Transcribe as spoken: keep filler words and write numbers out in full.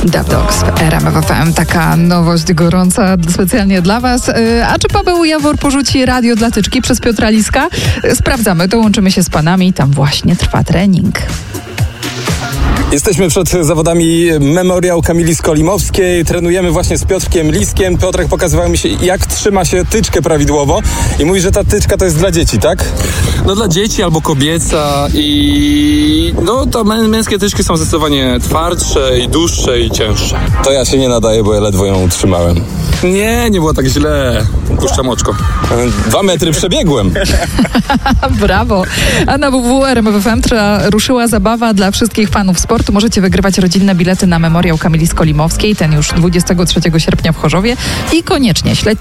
Dub Dogs w R M F M. Taka nowość gorąca specjalnie dla Was. A czy Paweł Jawor porzuci radio dla tyczki przez Piotra Liska? Sprawdzamy, dołączymy się z panami. Tam właśnie trwa trening. Jesteśmy przed zawodami Memoriał Kamili Skolimowskiej. Trenujemy właśnie z Piotrkiem Liskiem. Piotrek pokazywał mi się, jak trzyma się tyczkę prawidłowo i mówi, że ta tyczka to jest dla dzieci, tak? No dla dzieci albo kobieca i no to mę- męskie tyczki są zdecydowanie twardsze i dłuższe i cięższe. To ja się nie nadaję, bo ja ledwo ją utrzymałem. Nie, nie było tak źle. Puszczam oczko. Dwa metry przebiegłem. Brawo. A na w w w R M F M ruszyła zabawa dla wszystkich fanów sportu. Możecie wygrywać rodzinne bilety na Memoriał Kamili Skolimowskiej. Ten już dwudziestego trzeciego sierpnia w Chorzowie. I koniecznie śledźcie